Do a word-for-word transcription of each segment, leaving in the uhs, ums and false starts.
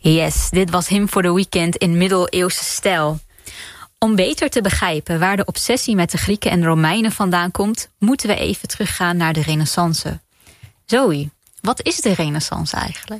Yes, dit was Hymn for the Weekend in middeleeuwse stijl. Om beter te begrijpen waar de obsessie met de Grieken en Romeinen vandaan komt, moeten we even teruggaan naar de Renaissance. Zoe, wat is de Renaissance eigenlijk?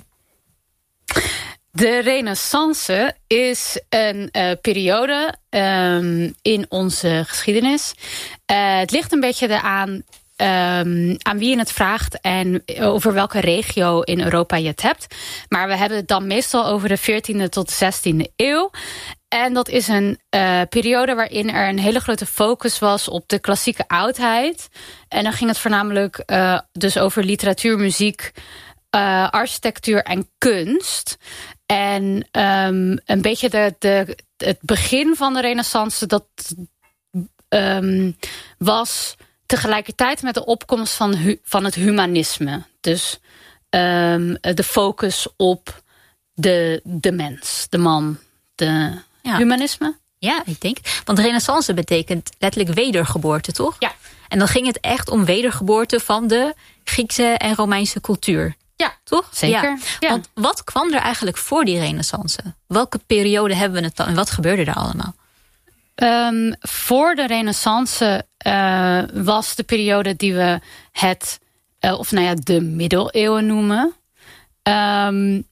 De Renaissance is een uh, periode um, in onze geschiedenis. Uh, het ligt een beetje eraan um, aan wie je het vraagt en over welke regio in Europa je het hebt. Maar we hebben het dan meestal over de veertiende tot de zestiende eeuw. En dat is een uh, periode waarin er een hele grote focus was op de klassieke oudheid. En dan ging het voornamelijk uh, dus over literatuur, muziek, uh, architectuur en kunst. En um, een beetje de, de, het begin van de Renaissance, dat um, was tegelijkertijd met de opkomst van, hu, van het humanisme. Dus um, de focus op de, de mens, de man, de ja. humanisme. Ja, ik denk. Want Renaissance betekent letterlijk wedergeboorte, toch? Ja. En dan ging het echt om wedergeboorte van de Griekse en Romeinse cultuur. Ja, toch? Zeker. Ja. Ja. Want wat kwam er eigenlijk voor die Renaissance? Welke periode hebben we het dan en wat gebeurde er allemaal? Um, voor de Renaissance uh, was de periode die we het, uh, of nou ja, de middeleeuwen noemen. Um,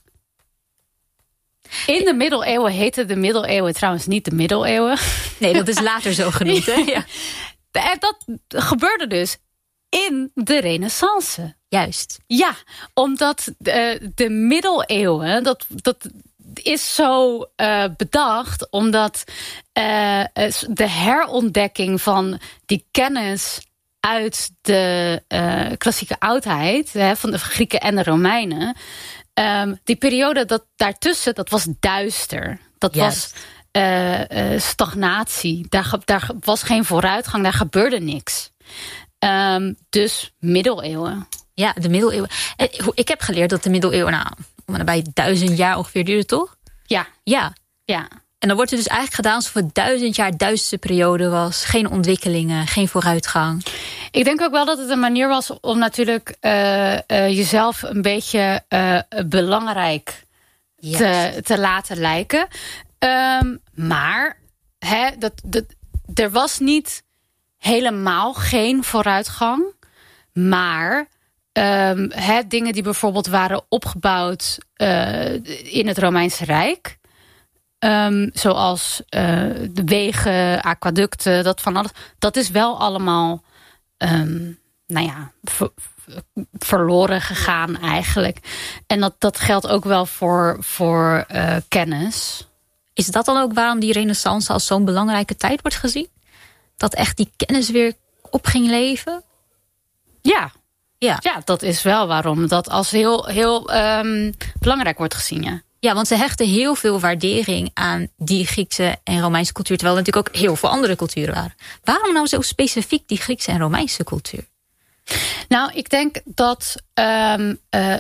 in de middeleeuwen heten de middeleeuwen trouwens niet de middeleeuwen. Nee, dat is later zo genoemd. Hè? Ja. En dat gebeurde dus in de Renaissance. Juist. Ja, omdat de, de middeleeuwen, dat, dat is zo uh, bedacht, omdat uh, de herontdekking van die kennis uit de uh, klassieke oudheid, hè, van de Grieken en de Romeinen, um, die periode dat daartussen, dat was duister. Dat Juist. was uh, uh, stagnatie. Daar, daar was geen vooruitgang, daar gebeurde niks. Um, dus middeleeuwen. Ja, de middeleeuwen. Ik heb geleerd dat de middeleeuwen nou, bij duizend jaar ongeveer duurde, toch? Ja. Ja. Ja. En dan wordt het dus eigenlijk gedaan alsof het duizend jaar duizendste periode was. Geen ontwikkelingen, geen vooruitgang. Ik denk ook wel dat het een manier was om natuurlijk uh, uh, jezelf een beetje uh, belangrijk yes. te, te laten lijken. Um, maar hè, dat, dat, er was niet helemaal geen vooruitgang. Maar um, hè, dingen die bijvoorbeeld waren opgebouwd uh, in het Romeinse Rijk. Um, zoals uh, de wegen, aquaducten, dat van alles. Dat is wel allemaal um, nou ja, ver, verloren gegaan eigenlijk. En dat, dat geldt ook wel voor, voor uh, kennis. Is dat dan ook waarom die Renaissance als zo'n belangrijke tijd wordt gezien? Dat echt die kennis weer op ging leven? Ja. Ja. Ja, dat is wel waarom dat als heel, heel um, belangrijk wordt gezien, ja. Ja, want ze hechten heel veel waardering aan die Griekse en Romeinse cultuur, terwijl er natuurlijk ook heel veel andere culturen waren. Waarom nou zo specifiek die Griekse en Romeinse cultuur? Nou, ik denk dat um, uh,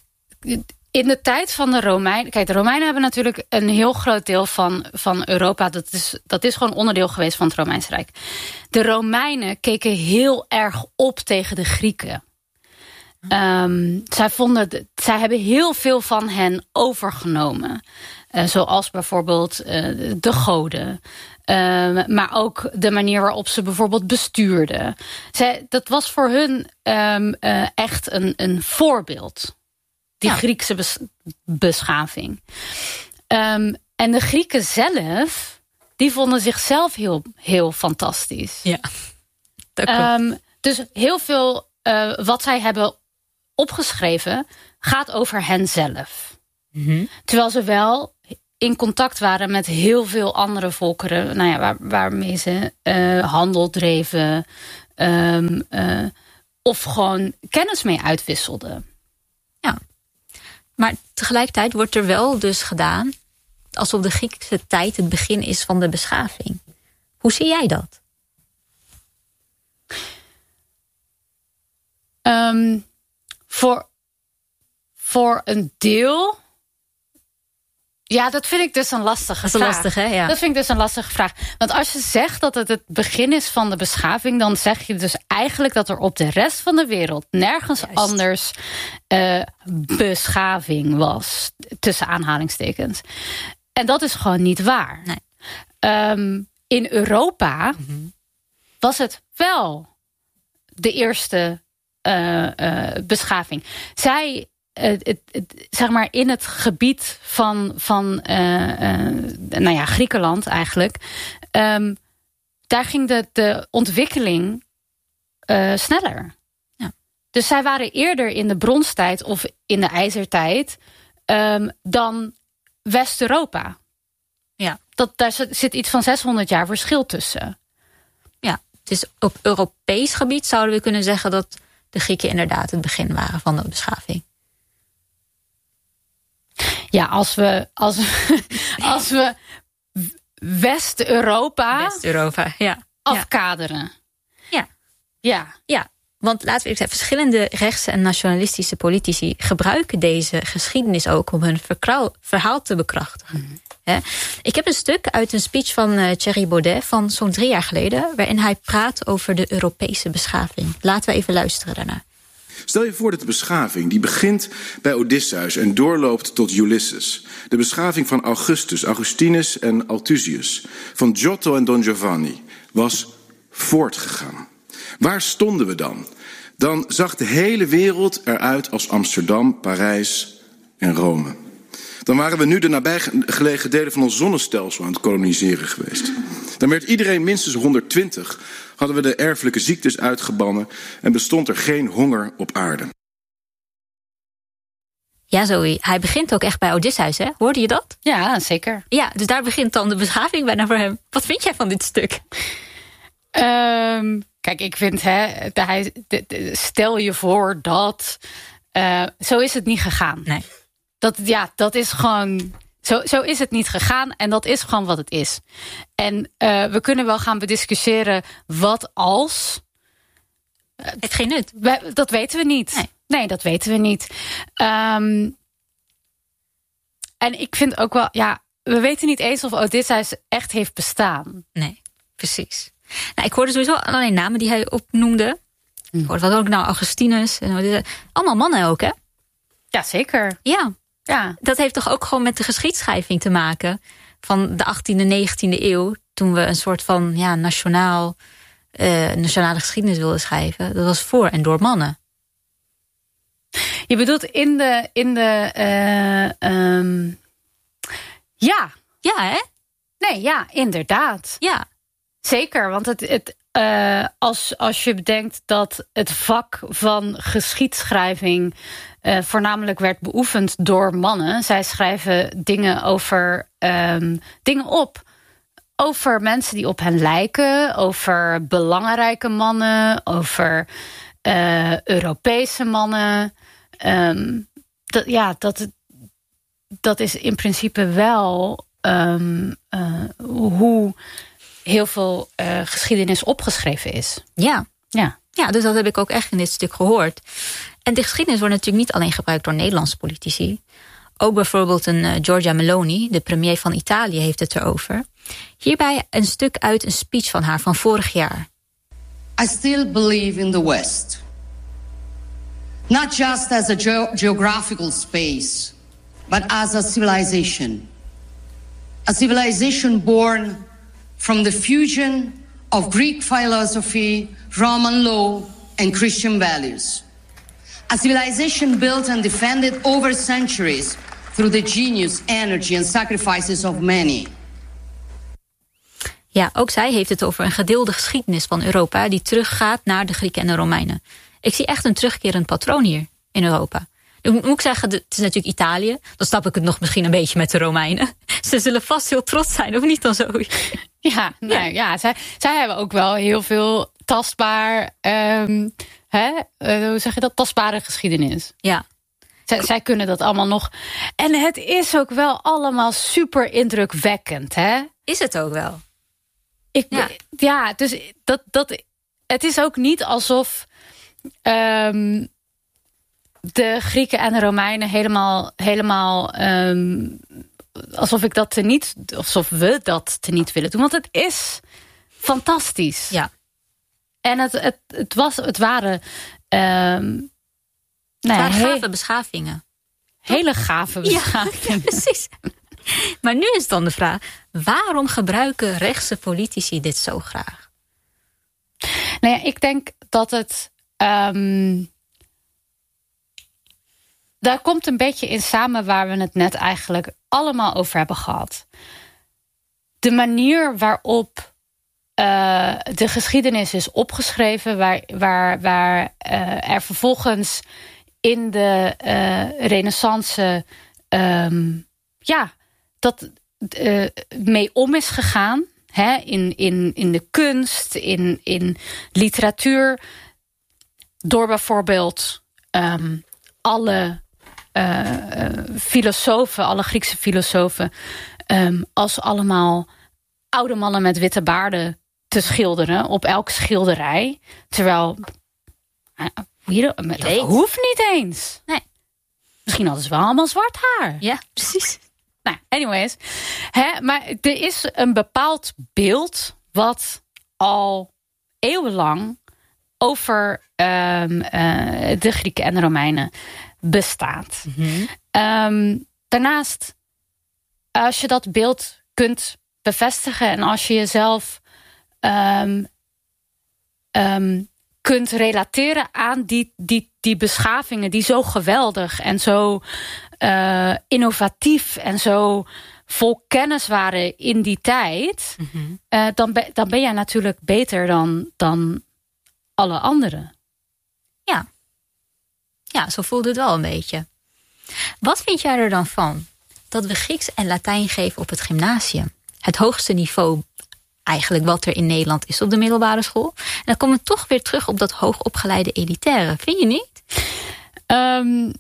in de tijd van de Romeinen... Kijk, de Romeinen hebben natuurlijk een heel groot deel van, van Europa. Dat is, dat is gewoon onderdeel geweest van het Romeinse Rijk. De Romeinen keken heel erg op tegen de Grieken. Um, zij, vonden, zij hebben heel veel van hen overgenomen. Uh, zoals bijvoorbeeld uh, de goden. Uh, maar ook de manier waarop ze bijvoorbeeld bestuurden. Zij, dat was voor hun um, uh, echt een, een voorbeeld. Die ja. Griekse bes, beschaving. Um, en de Grieken zelf, die vonden zichzelf heel, heel fantastisch. Ja, dat klopt. Um, dus heel veel uh, wat zij hebben opgeschreven gaat over henzelf. Mm-hmm. Terwijl ze wel in contact waren met heel veel andere volkeren, nou ja, waar, waarmee ze uh, handel dreven um, uh, of gewoon kennis mee uitwisselden. Ja, maar tegelijkertijd wordt er wel dus gedaan alsof de Griekse tijd het begin is van de beschaving. Hoe zie jij dat? Um, Voor, voor een deel, Ja, dat vind ik dus een lastige dat is vraag. lastig, hè? Ja. Dat vind ik dus een lastige vraag. Want als je zegt dat het het begin is van de beschaving, dan zeg je dus eigenlijk dat er op de rest van de wereld nergens Juist. anders uh, beschaving was. Tussen aanhalingstekens. En dat is gewoon niet waar. Nee. Um, in Europa mm-hmm. was het wel de eerste uh, uh, beschaving. Zij... Het, het, het, zeg maar in het gebied van, van uh, uh, nou ja, Griekenland eigenlijk. Um, daar ging de, de ontwikkeling uh, sneller. Ja. Dus zij waren eerder in de bronstijd of in de ijzertijd um, dan West-Europa. Ja. Dat, daar zit iets van zeshonderd jaar verschil tussen. Ja, dus op Europees gebied zouden we kunnen zeggen dat de Grieken inderdaad het begin waren van de beschaving. Ja, als we, als we, als we West-Europa, West-Europa ja. afkaderen. Ja. Ja. Ja, want laten we even zeggen, verschillende rechtse en nationalistische politici gebruiken deze geschiedenis ook om hun verhaal te bekrachtigen. Mm-hmm. He? Ik heb een stuk uit een speech van uh, Thierry Baudet van zo'n drie jaar geleden, waarin hij praat over de Europese beschaving. Laten we even luisteren daarna. Stel je voor dat de beschaving die begint bij Odysseus en doorloopt tot Ulysses. De beschaving van Augustus, Augustinus en Althusius. Van Giotto en Don Giovanni was voortgegaan. Waar stonden we dan? Dan zag de hele wereld eruit als Amsterdam, Parijs en Rome. Dan waren we nu de nabijgelegen delen van ons zonnestelsel aan het koloniseren geweest. Dan werd iedereen minstens honderdtwintig. Hadden we de erfelijke ziektes uitgebannen en bestond er geen honger op aarde. Ja, Zoe, hij begint ook echt bij Odysseus, hè? Hoorde je dat? Ja, zeker. Ja, dus daar begint dan de beschaving bijna voor hem. Wat vind jij van dit stuk? Um, kijk, ik vind, hè, hij, de, de, stel je voor dat... Uh, zo is het niet gegaan. Nee. Dat, ja, dat is gewoon... Zo, zo is het niet gegaan en dat is gewoon wat het is. En uh, we kunnen wel gaan bediscussiëren wat als... Het heeft geen nut. We, dat weten we niet. Nee, nee dat weten we niet. Um, en ik vind ook wel... ja, we weten niet eens of Odysseus echt heeft bestaan. Nee, precies. Nou, ik hoorde sowieso allerlei namen die hij opnoemde. Hm. Ik hoorde wat ook nou, Augustinus. En allemaal mannen ook, hè? Ja, zeker. Ja. Ja. Dat heeft toch ook gewoon met de geschiedschrijving te maken van de achttiende, negentiende eeuw, toen we een soort van ja, nationaal, uh, nationale geschiedenis wilden schrijven. Dat was voor en door mannen. Je bedoelt in de... In de uh, um, ja. Ja, hè? Nee, ja, inderdaad. Ja. Zeker, want het, het, uh, als, als je bedenkt dat het vak van geschiedschrijving uh, voornamelijk werd beoefend door mannen. Zij schrijven dingen over um, dingen op. Over mensen die op hen lijken, over belangrijke mannen, over uh, Europese mannen. Um, dat, ja, dat, dat is in principe wel um, uh, hoe heel veel uh, geschiedenis opgeschreven is. Ja. Ja. Ja, dus dat heb ik ook echt in dit stuk gehoord. En de geschiedenis wordt natuurlijk niet alleen gebruikt door Nederlandse politici. Ook bijvoorbeeld een uh, Giorgia Meloni, de premier van Italië, heeft het erover. Hierbij een stuk uit een speech van haar van vorig jaar. I still believe in the West. Not just as a ge- geographical space, but as a civilization. A civilization born from the fusion of Greek philosophy, Roman law, and Christian values. A civilization built and defended over centuries through the genius, energy, and sacrifices of many. Ja, ook zij heeft het over een gedeelde geschiedenis van Europa die teruggaat naar de Grieken en de Romeinen. Ik zie echt een terugkerend patroon hier in Europa. Dan moet ik zeggen, het is natuurlijk Italië. Dan snap ik het nog misschien een beetje met de Romeinen. Ze zullen vast heel trots zijn, of niet dan zo? Ja, nou, ja. ja zij, zij hebben ook wel heel veel tastbaar, um, hè, uh, hoe zeg je dat, tastbare geschiedenis. Ja. Zij, zij kunnen dat allemaal nog. En het is ook wel allemaal super indrukwekkend, hè? Is het ook wel? Ik, ja. ja, dus dat, dat, het is ook niet alsof um, de Grieken en de Romeinen helemaal, helemaal um, alsof ik dat teniet, alsof we dat teniet willen doen. Want het is fantastisch. Ja. En het, het, het, was, het waren... Um, het nou, waren he- gave beschavingen. Hele gave beschavingen. Ja, precies. Maar nu is dan de vraag, waarom gebruiken rechtse politici dit zo graag? Nou ja, ik denk dat het... Um, daar komt een beetje in samen waar we het net eigenlijk allemaal over hebben gehad. De manier waarop uh, de geschiedenis is opgeschreven, waar, waar, waar uh, er vervolgens in de uh, Renaissance um, ja, dat uh, mee om is gegaan. Hè, in, in, in de kunst, in, in literatuur. Door bijvoorbeeld um, alle uh, uh, filosofen, alle Griekse filosofen, um, als allemaal oude mannen met witte baarden te schilderen op elk schilderij. Terwijl, uh, hier, dat hoeft niet eens. Nee. Misschien hadden ze wel allemaal zwart haar. Ja, precies. Nou, anyways. Hè, maar er is een bepaald beeld wat al eeuwenlang over um, uh, de Grieken en de Romeinen bestaat. Mm-hmm. Um, daarnaast, als je dat beeld kunt bevestigen en als je jezelf um, um, kunt relateren aan die, die, die beschavingen die zo geweldig en zo uh, innovatief en zo vol kennis waren in die tijd, Mm-hmm. uh, dan, be, dan ben jij natuurlijk beter dan, dan alle anderen. Ja. Ja, zo voelde het wel een beetje. Wat vind jij er dan van dat we Grieks en Latijn geven op het gymnasium? Het hoogste niveau eigenlijk wat er in Nederland is op de middelbare school. En dan komen we toch weer terug op dat hoogopgeleide elitaire. Vind je niet? Um,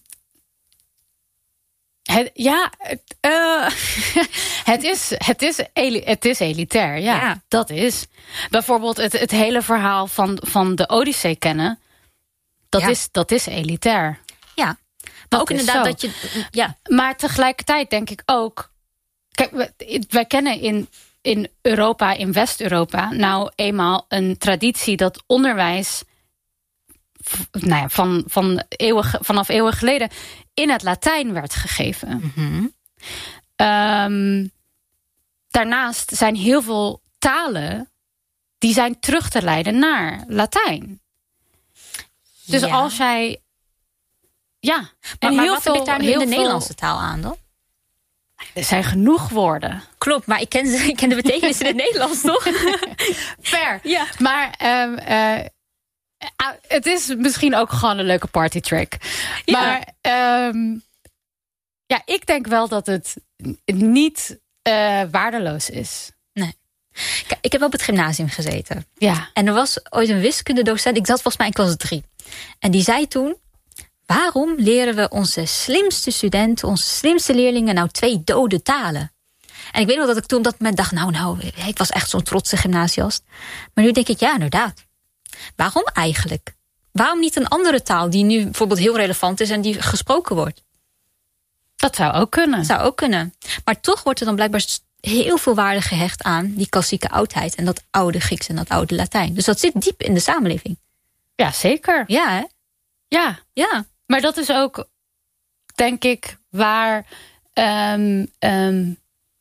het, ja, uh, het, is, het, is eli, het is elitair. Ja, Ja. Dat is. Bijvoorbeeld het, het hele verhaal van, van de Odyssee kennen. Dat, Ja. is, dat is elitair. Ja. Maar Dat ook is inderdaad zo. dat je... Ja. Maar tegelijkertijd denk ik ook... Kijk, wij, wij kennen in, in Europa, in West-Europa, nou eenmaal een traditie dat onderwijs nou ja, van, van eeuwig, vanaf eeuwen geleden in het Latijn werd gegeven. Mm-hmm. Um, daarnaast zijn heel veel talen die zijn terug te leiden naar Latijn. Dus Ja. als jij... Ja, Maar, en maar heel wat veel, heb ik daar nu in heel de veel- Nederlandse taal aan dan? Er zijn genoeg woorden. Klopt, maar ik ken, ik ken de betekenis in het Nederlands, toch? Fair. Ja. Maar um, uh, het is misschien ook gewoon een leuke partytrick. Ja. Maar um, ja, ik denk wel dat het niet uh, waardeloos is. Nee. Kijk, ik heb op het gymnasium gezeten. Ja. En er was ooit een wiskundedocent, ik zat volgens mij in klas drie. En die zei toen, waarom leren we onze slimste studenten, onze slimste leerlingen nou twee dode talen? En ik weet nog dat ik toen op dat moment dacht, nou, nou, ik was echt zo'n trotse gymnasiast. Maar nu denk ik, ja, inderdaad. Waarom eigenlijk? Waarom niet een andere taal die nu bijvoorbeeld heel relevant is en die gesproken wordt? Dat zou ook kunnen. Dat zou ook kunnen. Maar toch wordt er dan blijkbaar heel veel waarde gehecht aan die klassieke oudheid en dat oude Grieks en dat oude Latijn. Dus dat zit diep in de samenleving. Ja, zeker. Ja, hè? Ja. Ja. Maar dat is ook, denk ik, waar um, um,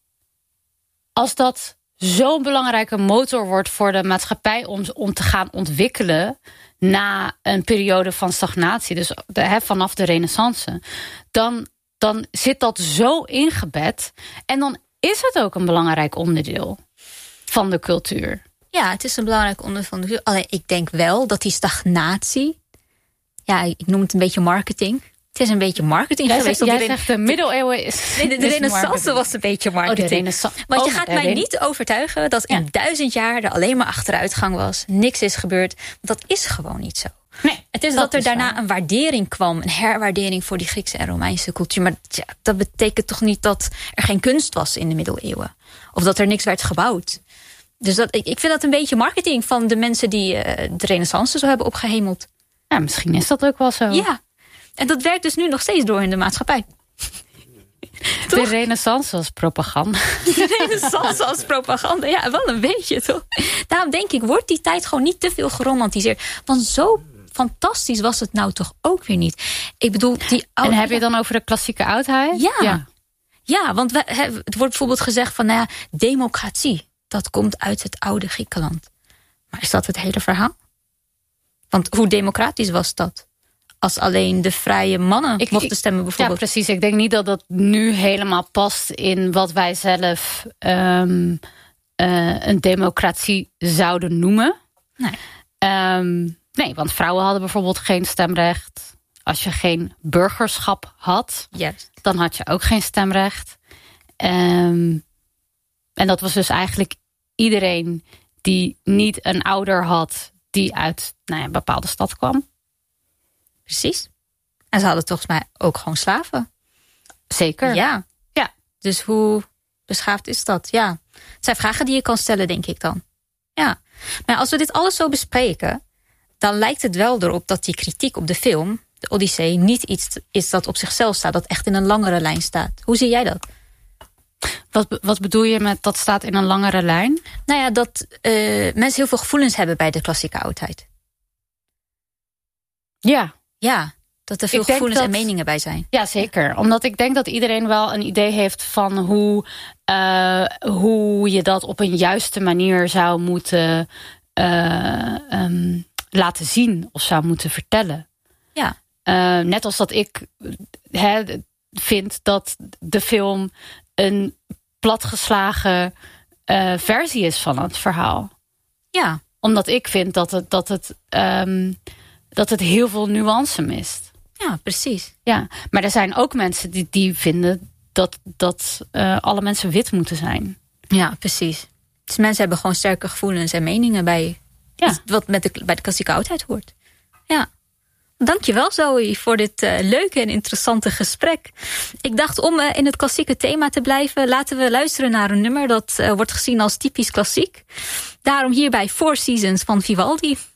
als dat zo'n belangrijke motor wordt voor de maatschappij om, om te gaan ontwikkelen na een periode van stagnatie, dus de, he, vanaf de Renaissance, dan, dan zit dat zo ingebed en dan is het ook een belangrijk onderdeel van de cultuur. Ja, het is een belangrijk onderdeel van de cultuur. Alleen ik denk wel dat die stagnatie, ja, ik noem het een beetje marketing. Het is een beetje marketing Jij geweest. zegt, op jij de zegt de middeleeuwen is... Nee, de, de is Renaissance marketing. was een beetje marketing. Oh, de Renaissance. Want je Oh, gaat de mij Ren- niet overtuigen dat in Ja. duizend jaar er alleen maar achteruitgang was. Niks is gebeurd. Want dat is gewoon niet zo. Nee, Het is dat dat, er is daarna waar. een waardering kwam. Een herwaardering voor die Griekse en Romeinse cultuur. Maar ja, dat betekent toch niet dat er geen kunst was in de middeleeuwen. Of dat er niks werd gebouwd. Dus dat, ik, ik vind dat een beetje marketing van de mensen die uh, de Renaissance zo hebben opgehemeld. Ja, misschien is dat ook wel zo. Ja, en dat werkt dus nu nog steeds door in de maatschappij. De renaissance als propaganda. De renaissance als propaganda, ja, wel een beetje toch. Daarom denk ik, wordt die tijd gewoon niet te veel geromantiseerd. Want zo fantastisch was het nou toch ook weer niet. Ik bedoel, die oude... En heb je dan over de klassieke oudheid? Ja, ja. ja want we, het wordt bijvoorbeeld gezegd van, nou ja, democratie, dat komt uit het oude Griekenland. Maar is dat het hele verhaal? Want hoe democratisch was dat? Als alleen de vrije mannen ik, mochten stemmen bijvoorbeeld. Ja, precies. Ik denk niet dat dat nu helemaal past in wat wij zelf um, uh, een democratie zouden noemen. Nee. Um, nee, want vrouwen hadden bijvoorbeeld geen stemrecht. Als je geen burgerschap had, yes. dan had je ook geen stemrecht. Um, en dat was dus eigenlijk iedereen die niet een ouder had die uit nou ja, een bepaalde stad kwam. Precies. En ze hadden volgens mij ook gewoon slaven. Zeker. Ja. ja. Dus hoe beschaafd is dat? Ja. Het zijn vragen die je kan stellen, denk ik dan. Ja. Maar als we dit alles zo bespreken, dan lijkt het wel erop dat die kritiek op de film, de Odyssee, niet iets is dat op zichzelf staat, dat echt in een langere lijn staat. Hoe zie jij dat? Wat, wat bedoel je met dat staat in een langere lijn? Nou ja, dat uh, mensen heel veel gevoelens hebben bij de klassieke oudheid. Ja. Ja, dat er veel gevoelens dat, en meningen bij zijn. Ja, zeker. Omdat ik denk dat iedereen wel een idee heeft van hoe, uh, hoe je dat op een juiste manier zou moeten uh, um, laten zien of zou moeten vertellen. Ja. Uh, net als dat ik he, vind dat de film een platgeslagen uh, versie is van het verhaal. Ja. Omdat ik vind dat het, dat het, um, dat het heel veel nuance mist. Ja, precies. Ja, maar er zijn ook mensen die, die vinden dat, dat uh, alle mensen wit moeten zijn. Ja, precies. Dus mensen hebben gewoon sterke gevoelens en meningen bij ja. wat met de, bij de klassieke oudheid hoort. Ja. Dankjewel Zoe voor dit uh, leuke en interessante gesprek. Ik dacht om uh, in het klassieke thema te blijven, laten we luisteren naar een nummer dat uh, wordt gezien als typisch klassiek. Daarom hierbij Four Seasons van Vivaldi.